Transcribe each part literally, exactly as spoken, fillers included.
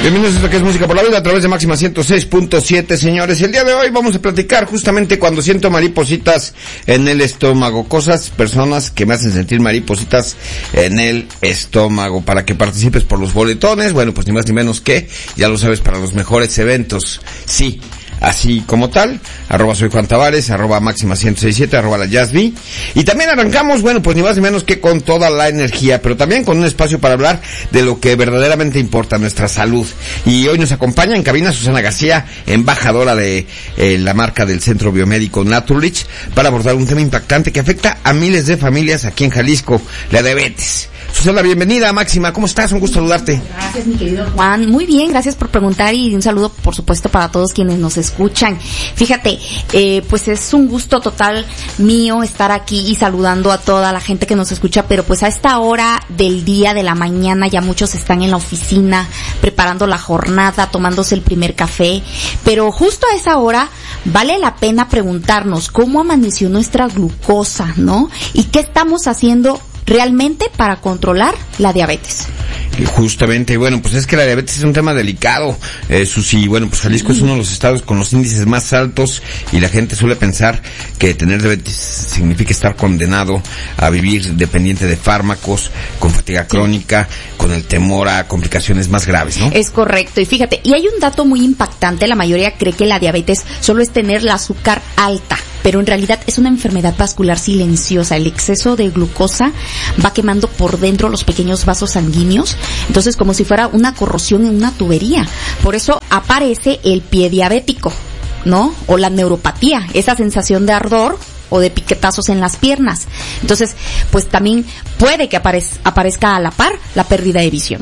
Bienvenidos a esto que es Música por la Vida a través de Máxima ciento seis punto siete, señores. El día de hoy vamos a platicar justamente cuando siento maripositas en el estómago. Cosas, personas que me hacen sentir maripositas en el estómago. Para que participes por los boletones, bueno, pues ni más ni menos que, ya lo sabes, para los mejores eventos. Sí. Así como tal, arroba soy Juan Tavares, arroba máxima ciento seis siete, arroba la Jazzby. Y también arrancamos, bueno, pues ni más ni menos que con toda la energía, pero también con un espacio para hablar de lo que verdaderamente importa, nuestra salud. Y hoy nos acompaña en cabina Susana García, embajadora de eh, la marca del Centro Biomédico Naturlich, para abordar un tema impactante que afecta a miles de familias aquí en Jalisco, la diabetes. Susana, bienvenida, Máxima, ¿cómo estás? Un gusto saludarte. Gracias, mi querido Juan. Muy bien, gracias por preguntar y un saludo, por supuesto, para todos quienes nos escuchan. Fíjate, eh, pues es un gusto total mío estar aquí y saludando a toda la gente que nos escucha, pero pues a esta hora del día, de la mañana, ya muchos están en la oficina, preparando la jornada, tomándose el primer café, pero justo a esa hora vale la pena preguntarnos cómo amaneció nuestra glucosa, ¿no? Y qué estamos haciendo realmente para controlar la diabetes. Y justamente, bueno, pues es que la diabetes es un tema delicado, eh, Susi. Bueno, pues Jalisco es uno de los estados con los índices más altos y la gente suele pensar que tener diabetes significa estar condenado a vivir dependiente de fármacos, con fatiga crónica, con el temor a complicaciones más graves, ¿no? Es correcto. Y fíjate, y hay un dato muy impactante, la mayoría cree que la diabetes solo es tener la azúcar alta, pero en realidad es una enfermedad vascular silenciosa. El exceso de glucosa va quemando por dentro los pequeños vasos sanguíneos, entonces como si fuera una corrosión en una tubería. Por eso aparece el pie diabético, ¿no? O la neuropatía, esa sensación de ardor o de piquetazos en las piernas. Entonces, pues también puede que aparez, aparezca a la par la pérdida de visión.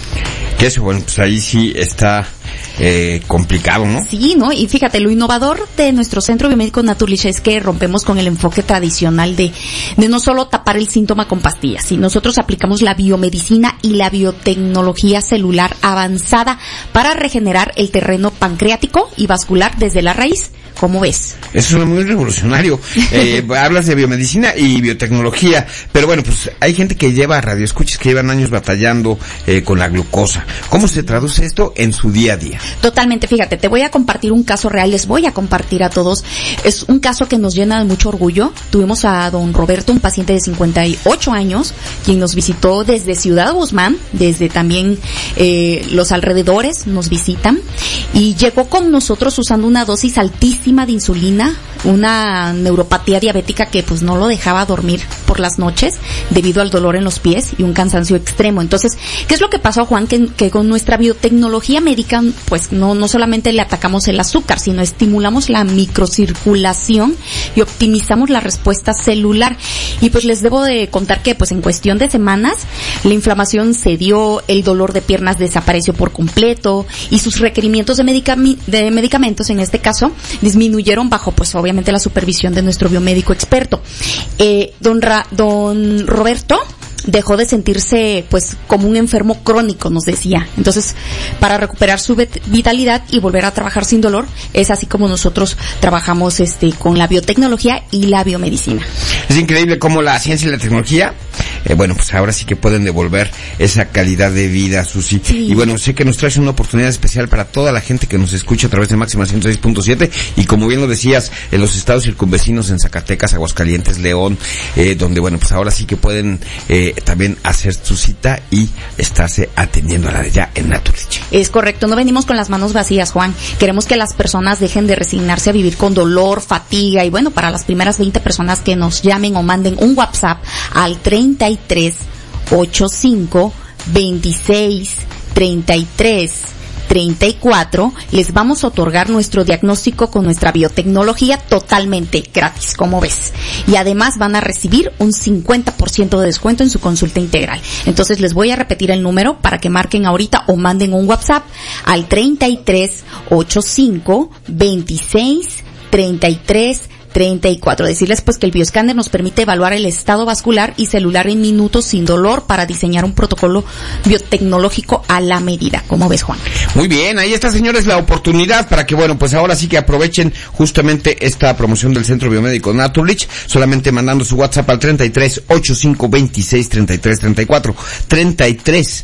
Que eso, bueno, pues ahí sí está eh, complicado, ¿no? Sí, ¿no? Y fíjate, lo innovador de nuestro Centro Biomédico Naturlich es que rompemos con el enfoque tradicional de, de no solo tapar el síntoma con pastillas, sino nosotros aplicamos la biomedicina y la biotecnología celular avanzada para regenerar el terreno pancreático y vascular desde la raíz. ¿Cómo ves? Eso es muy revolucionario. Eh, hablas de biomedicina y biotecnología, pero bueno, pues hay gente que lleva radioescuchas que llevan años batallando eh, con la glucosa. ¿Cómo se traduce esto en su día a día? Totalmente, fíjate, te voy a compartir un caso real, les voy a compartir a todos. Es un caso que nos llena de mucho orgullo. Tuvimos a don Roberto, un paciente de cincuenta y ocho años, quien nos visitó desde Ciudad Guzmán, desde también eh, los alrededores nos visitan, y llegó con nosotros usando una dosis altísima de insulina, una neuropatía diabética que pues no lo dejaba dormir por las noches debido al dolor en los pies y un cansancio extremo. Entonces, ¿qué es lo que pasó, Juan? Que, que con nuestra biotecnología médica, pues no, no solamente le atacamos el azúcar, sino estimulamos la microcirculación y optimizamos la respuesta celular. Y pues les debo de contar que pues en cuestión de semanas la inflamación cedió, el dolor de piernas desapareció por completo y sus requerimientos de, medicam- de medicamentos, en este caso, disminuyeron bajo, pues obviamente, la supervisión de nuestro biomédico experto. Eh, don, Ra- don Roberto dejó de sentirse pues como un enfermo crónico, nos decía. Entonces, para recuperar su vitalidad y volver a trabajar sin dolor, es así como nosotros trabajamos este con la biotecnología y la biomedicina. Es increíble cómo la ciencia y la tecnología, eh, bueno, pues ahora sí que pueden devolver esa calidad de vida, Susi. Sí. Y bueno, sé que nos traes una oportunidad especial para toda la gente que nos escucha a través de Máxima ciento seis punto siete y como bien lo decías, en los estados circunvecinos, en Zacatecas, Aguascalientes, León, eh, donde bueno, pues ahora sí que pueden eh, también hacer su cita y estarse atendiendo a la de ya en Naturlich. Es correcto, no venimos con las manos vacías, Juan. Queremos que las personas dejen de resignarse a vivir con dolor, fatiga, y bueno, para las primeras veinte personas que nos llamen o manden un WhatsApp al treinta y tres, ochenta y cinco, veintiséis, treinta y tres, treinta y cuatro, les vamos a otorgar nuestro diagnóstico con nuestra biotecnología totalmente gratis, como ves. Y además van a recibir un cincuenta por ciento de descuento en su consulta integral. Entonces les voy a repetir el número para que marquen ahorita o manden un WhatsApp al treinta y tres, ochenta y cinco, veintiséis, treinta y tres, treinta y cuatro. Decirles pues que el bioescáner nos permite evaluar el estado vascular y celular en minutos sin dolor para diseñar un protocolo biotecnológico a la medida. ¿Cómo ves, Juan? Muy bien, ahí está, señores, la oportunidad para que, bueno, pues ahora sí que aprovechen justamente esta promoción del Centro Biomédico Naturlich, solamente mandando su WhatsApp al treinta y tres, ochenta y cinco, veintiséis, treinta y tres, treinta y cuatro, treinta y tres,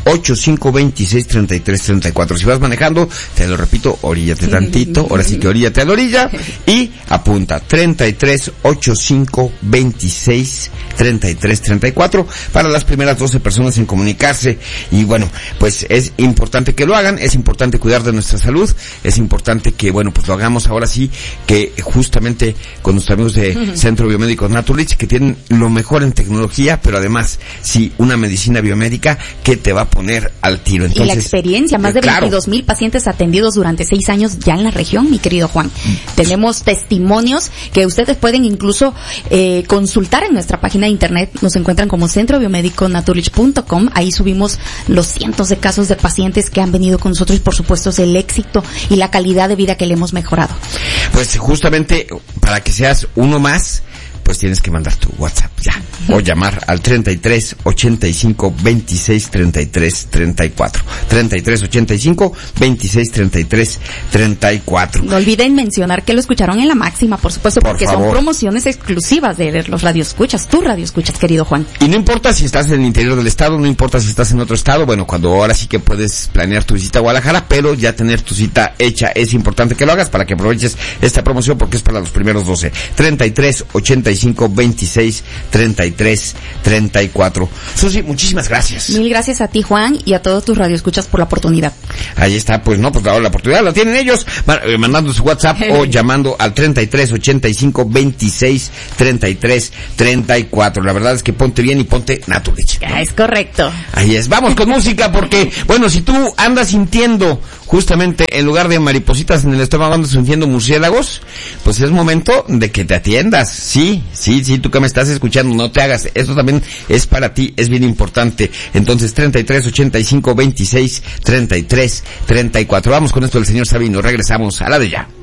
ochenta y cinco veintiséis treinta y tres treinta y cuatro. Si vas manejando, te lo repito, oríllate tantito, ahora sí que oríllate a la orilla, y apunta treinta y tres ochenta y cinco veintiséis treinta y tres treinta y cuatro para las primeras doce personas en comunicarse. Y bueno, pues es importante que lo hagan, es importante cuidar de nuestra salud, es importante que, bueno, pues lo hagamos ahora sí, que justamente con nuestros amigos de uh-huh. Centro Biomédico Naturlich, que tienen lo mejor en tecnología, pero además, sí, una medicina biomédica que te va a poner al tiro. Entonces, y la experiencia, más de claro. veintidós mil pacientes atendidos durante seis años ya en la región, mi querido Juan. Mm. Tenemos testimonios que ustedes pueden incluso eh, consultar en nuestra página de internet. Nos encuentran como centro biomédico naturlich punto com. Ahí subimos los cientos de casos de pacientes que han venido con nosotros y, por supuesto, es el éxito y la calidad de vida que le hemos mejorado. Pues justamente para que seas uno más, pues tienes que mandar tu WhatsApp ya, o llamar al treinta y tres ochenta y cinco veintiséis treinta y tres treinta y cuatro. treinta y tres ochenta y cinco veintiséis treinta y tres treinta y cuatro. No olviden mencionar que lo escucharon en La Máxima, por supuesto, por porque favor. Son promociones exclusivas de los radioescuchas, tu radioescuchas, querido Juan. Y no importa si estás en el interior del estado, no importa si estás en otro estado, bueno, cuando ahora sí que puedes planear tu visita a Guadalajara, pero ya tener tu cita hecha, es importante que lo hagas para que aproveches esta promoción porque es para los primeros doce. treinta y tres ochenta y cinco veintiséis treinta y tres treinta y cuatro. Susi, muchísimas gracias. Mil gracias a ti, Juan, y a todos tus radioescuchas por la oportunidad. Ahí está, pues no, pues ahora la oportunidad la tienen ellos, mandando su WhatsApp o llamando al treinta y tres ochenta y cinco veintiséis treinta y tres treinta y cuatro. La verdad es que ponte bien y ponte Naturlich, ¿no? Es correcto. Ahí es. Vamos con música porque, bueno, si tú andas sintiendo justamente en lugar de maripositas en el estómago, andas sintiendo murciélagos, pues es momento de que te atiendas. Sí, sí, sí, tú que me estás escuchando, no te hagas. Esto también es para ti, es bien importante. Entonces, treinta y tres ochenta y cinco veintiséis treinta y tres treinta y cuatro. Vamos con esto del señor Sabino. Regresamos a la de ya.